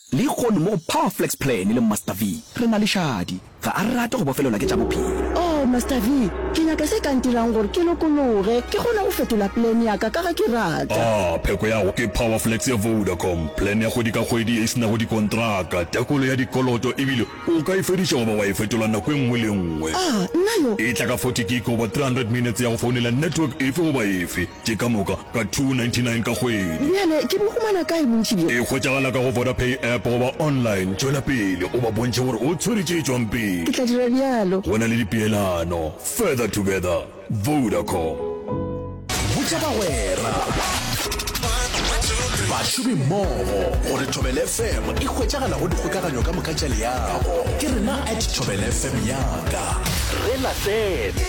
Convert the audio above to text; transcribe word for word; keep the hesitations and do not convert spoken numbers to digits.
le kgone mo Powerflex plan le Master V re na le shadi ga a rata go bofelelwa ke tsa bophelo. Oh Master V ke nyaka se ka ntirang gore ke lokologe ke gona go fetola plan ya ka ka ga ke rata. Ah pheko ya go ke Powerflex ya Vodacom plan ya go di ka kgwedi e sina go di kontraka tekolo ya dikoloto ebile o ka ifedisha go ba wa ifetola nako engwe le engwe. Ah nna yo e tla ka forty gig over three hundred minutes ya go founela network efe go ba efe ke ka moka ka two ninety-nine ka kgwedi. bjale ke bo humana ka e bontši bjo e kgwetšagala ka go Vodapay app goba online tšwela pele o ba bontšhe gore o tshweretše tšwang pele ke tla dira bjalo go na le dipeelano further together Vodacom. botša bagwera bašomi mmogo gore Thobela F M e hwetšagala go dikgokaganyo ka moka tša leago ke rena at Thobela F M yaka re la tsebe.